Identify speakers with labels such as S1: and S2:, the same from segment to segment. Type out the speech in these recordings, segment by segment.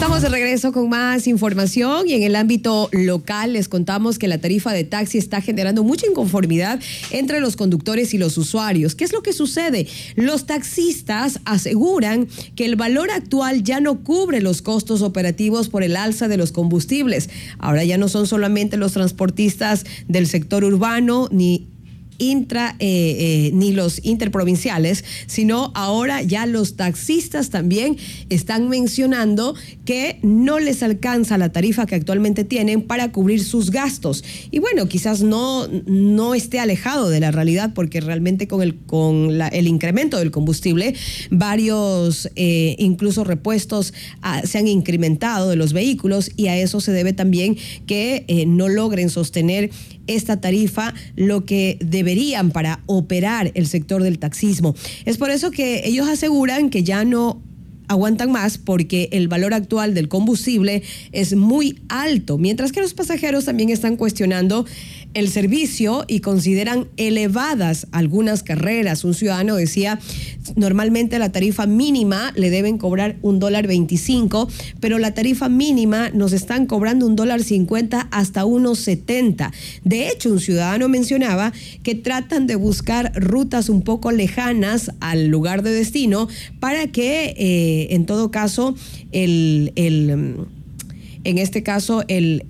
S1: Estamos de regreso con más información y en el ámbito local les contamos que la tarifa de taxi está generando mucha inconformidad entre los conductores y los usuarios. ¿Qué es lo que sucede? Los taxistas aseguran que el valor actual ya no cubre los costos operativos por el alza de los combustibles. Ahora ya no son solamente los transportistas del sector urbano ni los interprovinciales, sino ahora ya los taxistas también están mencionando que no les alcanza la tarifa que actualmente tienen para cubrir sus gastos. Y bueno, quizás no esté alejado de la realidad, porque realmente con el incremento del combustible, varios incluso repuestos se han incrementado de los vehículos, y a eso se debe también que no logren sostener esta tarifa lo que deberían para operar el sector del taxismo. Es por eso que ellos aseguran que ya no aguantan más, porque el valor actual del combustible es muy alto, mientras que los pasajeros también están cuestionando el servicio y consideran elevadas algunas carreras. Un ciudadano decía, normalmente la tarifa mínima le deben cobrar $1.25, pero la tarifa mínima nos están cobrando $1.50 hasta $1.70. De hecho, un ciudadano mencionaba que tratan de buscar rutas un poco lejanas al lugar de destino para que en todo caso en este caso el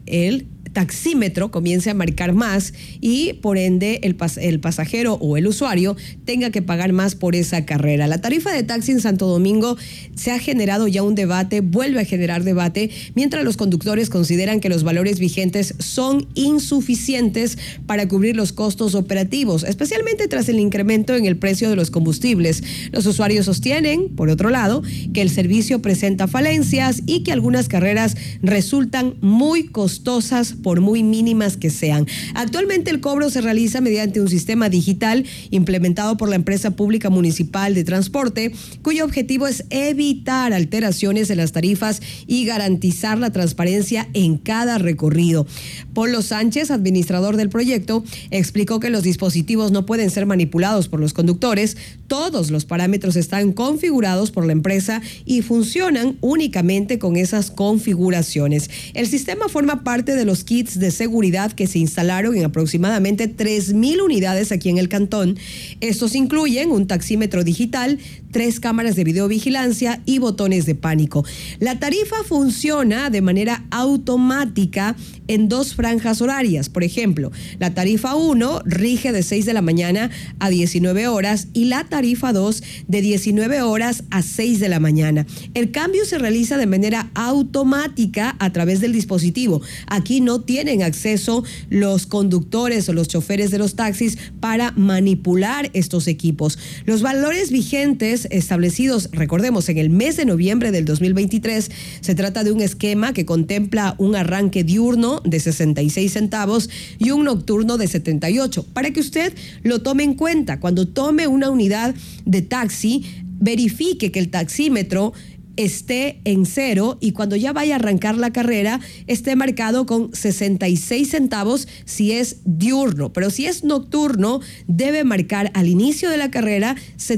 S1: taxímetro comience a marcar más y por ende el pasajero o el usuario tenga que pagar más por esa carrera. La tarifa de taxi en Santo Domingo se ha generado ya un debate, vuelve a generar debate, mientras los conductores consideran que los valores vigentes son insuficientes para cubrir los costos operativos, especialmente tras el incremento en el precio de los combustibles. Los usuarios sostienen, por otro lado, que el servicio presenta falencias y que algunas carreras resultan muy costosas por muy mínimas que sean. Actualmente el cobro se realiza mediante un sistema digital implementado por la empresa pública municipal de transporte, cuyo objetivo es evitar alteraciones en las tarifas y garantizar la transparencia en cada recorrido. Polo Sánchez, administrador del proyecto, explicó que los dispositivos no pueden ser manipulados por los conductores. Todos los parámetros están configurados por la empresa y funcionan únicamente con esas configuraciones. El sistema forma parte de los kits de seguridad que se instalaron en aproximadamente 3,000 unidades aquí en el cantón. Estos incluyen un taxímetro digital, 3 cámaras de videovigilancia y botones de pánico. La tarifa funciona de manera automática en 2 franjas horarias. Por ejemplo, la tarifa 1 rige de 6 de la mañana a 19 horas y la tarifa 2 de 19 horas a 6 de la mañana. El cambio se realiza de manera automática a través del dispositivo. Aquí no tienen acceso los conductores o los choferes de los taxis para manipular estos equipos. Los valores vigentes establecidos, recordemos, en el mes de noviembre del 2023, se trata de un esquema que contempla un arranque diurno de 66 centavos y un nocturno de 78. Para que usted lo tome en cuenta, cuando tome una unidad de taxi, verifique que el taxímetro esté en 0 y cuando ya vaya a arrancar la carrera esté marcado con 66 centavos si es diurno, pero si es nocturno debe marcar al inicio de la carrera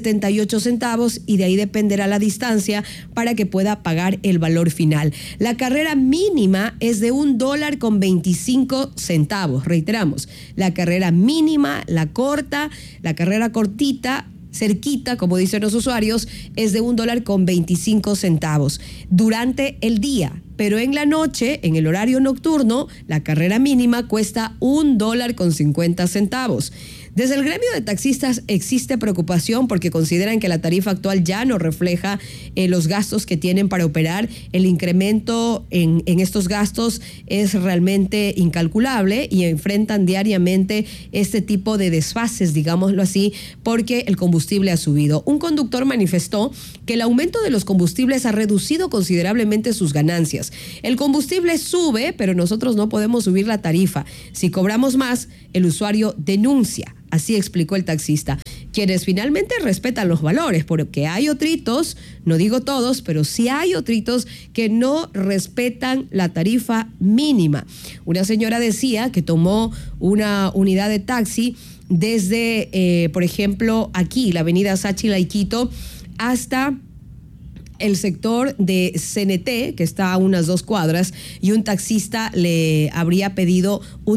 S1: 78 centavos y de ahí dependerá la distancia para que pueda pagar el valor final. La carrera mínima es de $1.25. Reiteramos, la carrera mínima, la corta, la carrera cortita, cerquita, como dicen los usuarios, es de $1.25 durante el día. Pero en la noche, en el horario nocturno, la carrera mínima cuesta $1.50. Desde el gremio de taxistas existe preocupación porque consideran que la tarifa actual ya no refleja los gastos que tienen para operar. El incremento en estos gastos es realmente incalculable y enfrentan diariamente este tipo de desfases, digámoslo así, porque el combustible ha subido. Un conductor manifestó que el aumento de los combustibles ha reducido considerablemente sus ganancias. El combustible sube, pero nosotros no podemos subir la tarifa. Si cobramos más, el usuario denuncia. Así explicó el taxista, quienes finalmente respetan los valores, porque hay otritos, no digo todos, pero sí hay otritos que no respetan la tarifa mínima. Una señora decía que tomó una unidad de taxi desde, por ejemplo, aquí, la avenida Sáchila y Quito, hasta el sector de CNT, que está a unas 2 cuadras, y un taxista le habría pedido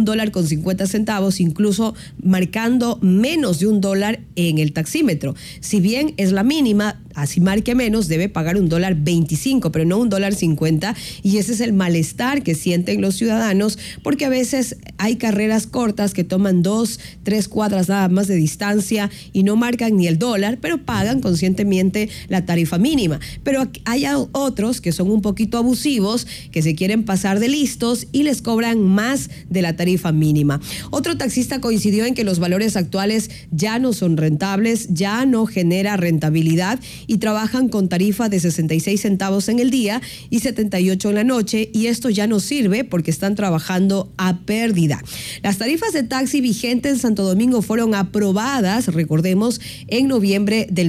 S1: $1.50, incluso marcando menos de $1 en el taxímetro. Si bien es la mínima, así marque menos, debe pagar $1.25, pero no $1.50, y ese es el malestar que sienten los ciudadanos, porque a veces hay carreras cortas que toman 2, 3 cuadras nada más de distancia y no marcan ni el dólar, pero pagan conscientemente la tarifa mínima. Pero hay otros que son un poquito abusivos, que se quieren pasar de listos y les cobran más de la tarifa mínima. Otro taxista coincidió en que los valores actuales ya no son rentables, ya no genera rentabilidad, y trabajan con tarifa de 66 centavos en el día y 78 en la noche, y esto ya no sirve porque están trabajando a pérdida. Las tarifas de taxi vigentes en Santo Domingo fueron aprobadas, recordemos, en noviembre del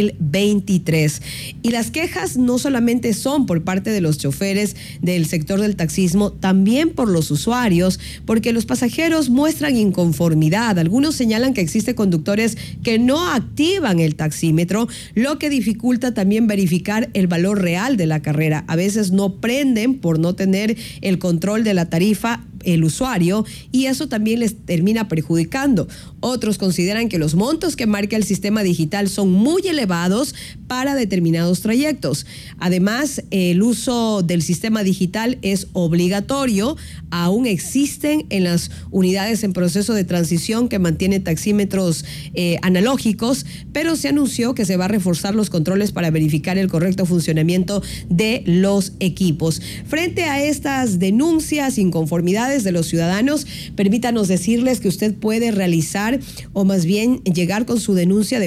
S1: 2023. Y las quejas no solamente son por parte de los choferes del sector del taxismo, también por los usuarios, porque los pasajeros muestran inconformidad. Algunos señalan que existen conductores que no activan el taxímetro, lo que dificulta también verificar el valor real de la carrera. A veces no prenden por no tener el control de la tarifa el usuario, y eso también les termina perjudicando. Otros consideran que los montos que marca el sistema digital son muy elevados para determinados trayectos. Además, el uso del sistema digital es obligatorio. Aún existen en las unidades en proceso de transición que mantienen taxímetros analógicos, pero se anunció que se va a reforzar los controles para verificar el correcto funcionamiento de los equipos. Frente a estas denuncias, inconformidades de los ciudadanos, permítanos decirles que usted puede realizar, o más bien llegar con su denuncia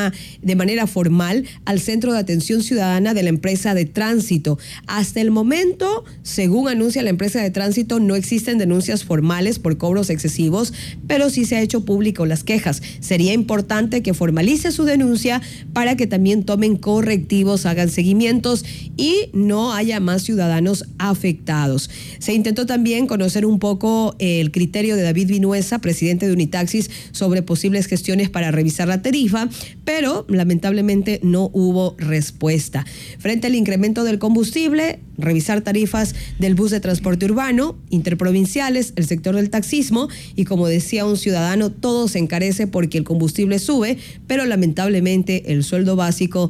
S1: de manera formal al Centro de Atención Ciudadana de la empresa de tránsito. Hasta el momento, según anuncia la empresa de tránsito, no existen denuncias formales por cobros excesivos, pero sí se ha hecho público las quejas. Sería importante que formalice su denuncia para que también tomen correctivos, hagan seguimientos y no haya más ciudadanos afectados. Se intentó también conocer un poco el criterio de David Vinuesa, presidente de Unitaxis, sobre posibles gestiones para revisar la tarifa, pero lamentablemente no hubo respuesta. Frente al incremento del combustible, revisar tarifas del bus de transporte urbano, interprovinciales, el sector del taxismo, y como decía un ciudadano, todo se encarece porque el combustible sube, pero lamentablemente el sueldo básico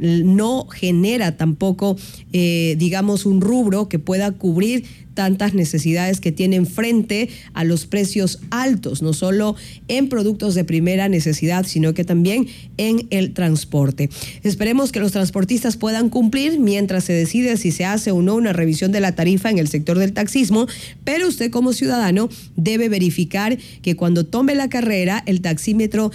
S1: no genera tampoco, digamos, un rubro que pueda cubrir tantas necesidades que tienen frente a los precios altos, no solo en productos de primera necesidad, sino que también en el transporte. Esperemos que los transportistas puedan cumplir mientras se decide si se hace o no una revisión de la tarifa en el sector del taxismo, pero usted como ciudadano debe verificar que cuando tome la carrera el taxímetro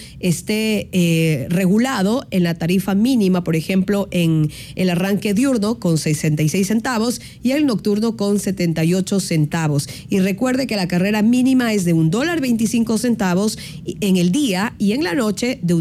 S1: esté regulado en la tarifa mínima, por ejemplo, en el arranque diurno con 66 centavos y el nocturno con 78 centavos. Y recuerde que la carrera mínima es de $1.25 en el día, y en la noche de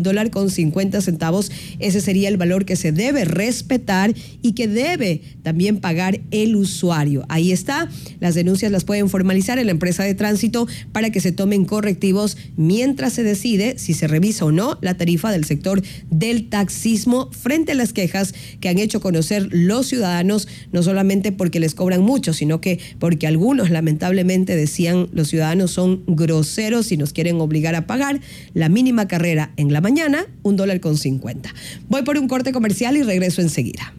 S1: $1.50. Ese sería el valor que se debe respetar y que debe también pagar el usuario. Ahí está. Las denuncias las pueden formalizar en la empresa de tránsito para que se tomen correctivos mientras se decide si se revisa o no la tarifa del sector del taxismo, frente a las quejas que han hecho conocer los ciudadanos, no solamente porque les cobran mucho, sino que porque algunos, lamentablemente, decían, los ciudadanos son groseros y nos quieren obligar a pagar la mínima carrera en la mañana, $1.50. Voy por un corte comercial y regreso enseguida.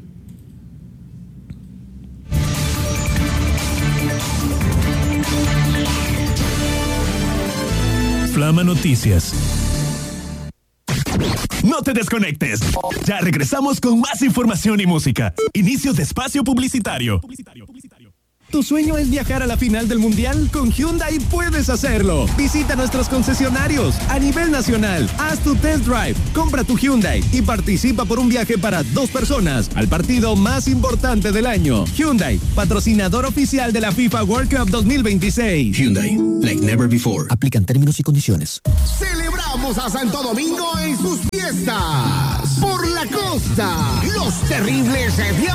S2: Flama Noticias. No te desconectes. Ya regresamos con más información y música. Inicio de espacio publicitario. ¿Tu sueño es viajar a la final del Mundial? Con Hyundai puedes hacerlo. Visita nuestros concesionarios a nivel nacional. Haz tu test drive, compra tu Hyundai y participa por un viaje para 2 personas al partido más importante del año. Hyundai, patrocinador oficial de la FIFA World Cup 2026.
S3: Hyundai, like never before.
S4: Aplican términos y condiciones.
S5: Celebramos a Santo Domingo en sus fiestas. Por la costa, los terribles